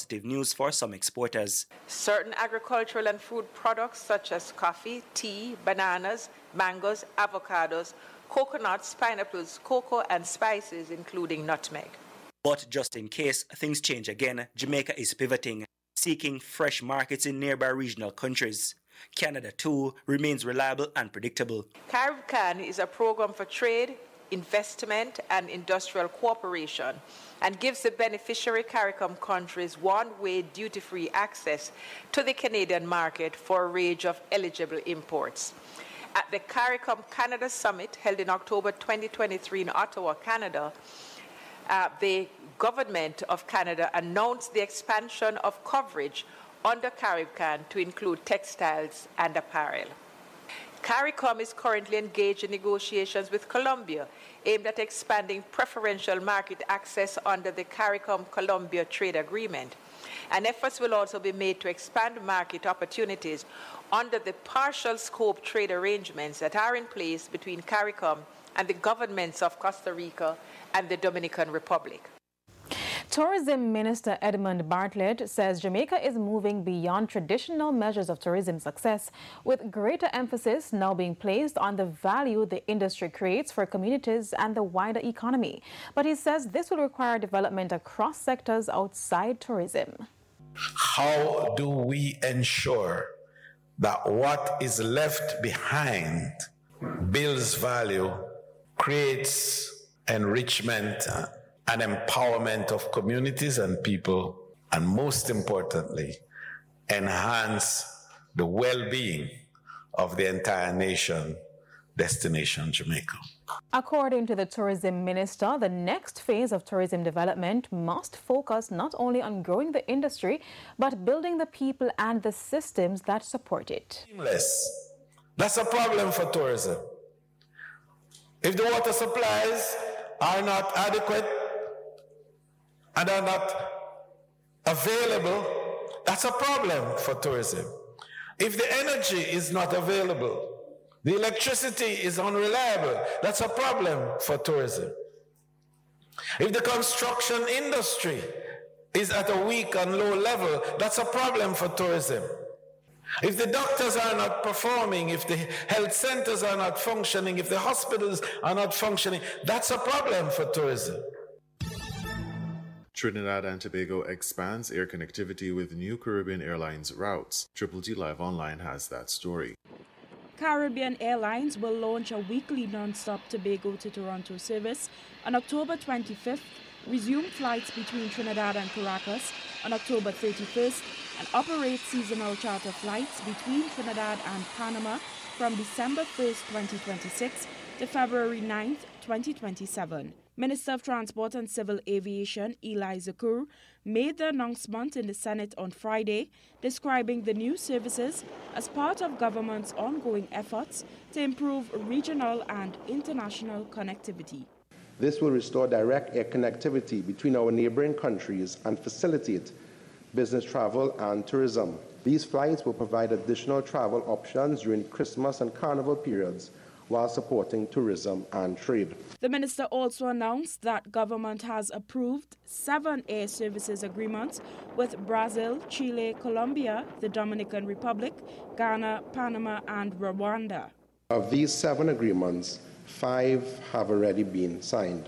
positive news for some exporters. Certain agricultural and food products such as coffee, tea, bananas, mangoes, avocados, coconuts, pineapples, cocoa and spices including nutmeg. But just in case things change again, Jamaica is pivoting, seeking fresh markets in nearby regional countries. Canada, too, remains reliable and predictable. CaribCan is a program for trade, investment, and industrial cooperation and gives the beneficiary CARICOM countries one-way duty-free access to the Canadian market for a range of eligible imports. At the CARICOM Canada Summit held in October 2023 in Ottawa, Canada, the Government of Canada announced the expansion of coverage under CaribCan to include textiles and apparel. CARICOM is currently engaged in negotiations with Colombia aimed at expanding preferential market access under the CARICOM-Colombia Trade Agreement. And efforts will also be made to expand market opportunities under the partial scope trade arrangements that are in place between CARICOM and the governments of Costa Rica and the Dominican Republic. Tourism Minister Edmund Bartlett says Jamaica is moving beyond traditional measures of tourism success, with greater emphasis now being placed on the value the industry creates for communities and the wider economy. But he says this will require development across sectors outside tourism. How do we ensure that what is left behind builds value, creates enrichment and empowerment of communities and people, and most importantly, enhance the well-being of the entire nation, Destination Jamaica? According to the tourism minister, the next phase of tourism development must focus not only on growing the industry, but building the people and the systems that support it. Seamless. That's a problem for tourism. If the water supplies are not adequate and are not available, that's a problem for tourism. If the energy is not available, the electricity is unreliable, that's a problem for tourism. If the construction industry is at a weak and low level, that's a problem for tourism. If the doctors are not performing, if the health centers are not functioning, if the hospitals are not functioning, that's a problem for tourism. Trinidad and Tobago expands air connectivity with new Caribbean Airlines routes. Triple T Live Online has that story. Caribbean Airlines will launch a weekly non-stop Tobago to Toronto service on October 25th, resume flights between Trinidad and Caracas on October 31st, and operate seasonal charter flights between Trinidad and Panama from December 1st, 2026 to February 9th, 2027. Minister of Transport and Civil Aviation Eli Zakur made the announcement in the Senate on Friday, describing the new services as part of government's ongoing efforts to improve regional and international connectivity. This will restore direct air connectivity between our neighboring countries and facilitate business travel and tourism. These flights will provide additional travel options during Christmas and Carnival periods, while supporting tourism and trade. The minister also announced that government has approved 7 air services agreements with Brazil, Chile, Colombia, the Dominican Republic, Ghana, Panama, and Rwanda. Of these 7 agreements, 5 have already been signed.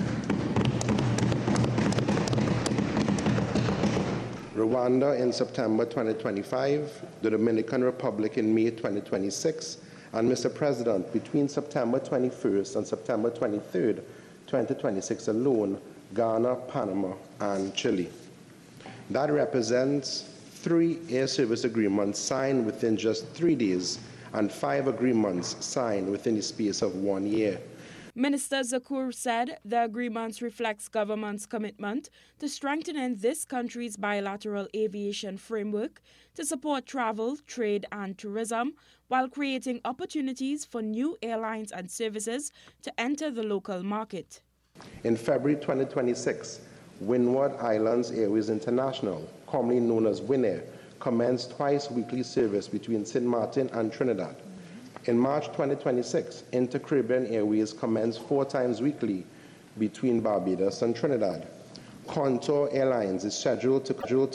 Rwanda in September 2025, the Dominican Republic in May 2026, and Mr. President, between September 21st and September 23rd, 2026 alone, Ghana, Panama, and Chile. That represents 3 air service agreements signed within just 3 days and 5 agreements signed within the space of 1 year. Minister Zakur said the agreements reflects government's commitment to strengthening this country's bilateral aviation framework to support travel, trade, and tourism, while creating opportunities for new airlines and services to enter the local market. In February 2026, Windward Islands Airways International, commonly known as Winair, commenced twice-weekly service between St. Martin and Trinidad. In March 2026, Inter-Caribbean Airways commenced 4 times weekly between Barbados and Trinidad. Contour Airlines is scheduled to